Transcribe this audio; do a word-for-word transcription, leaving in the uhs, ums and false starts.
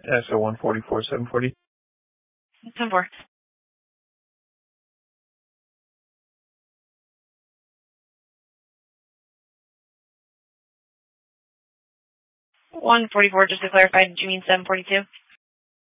Yeah, so one forty-four, seven forty. ten four. one forty-four, just to clarify, did you mean seven forty-two?